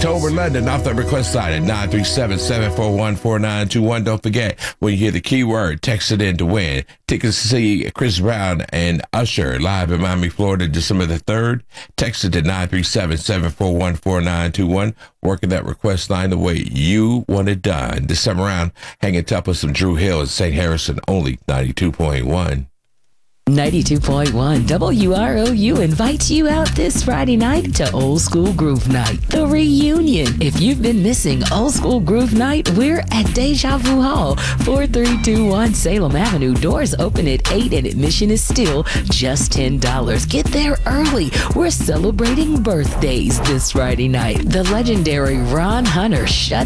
October London off the request line at 937-741-4921. Don't forget, when you hear the keyword, text it in to win. Tickets to see Chris Brown and Usher live in Miami, Florida, December the 3rd. Text it to 937-741-4921. Working that request line the way you want it done. This time around, hanging top with some Drew Hill and St. Harrison, only 92.1. 92.1 WROU invites you out this Friday night to Old School Groove Night, the reunion. If you've been missing Old School Groove Night, we're at Deja Vu Hall, 4321 Salem Avenue. Doors open at 8 and admission is still just $10. Get there early. We're celebrating birthdays this Friday night. The legendary Ron Hunter shut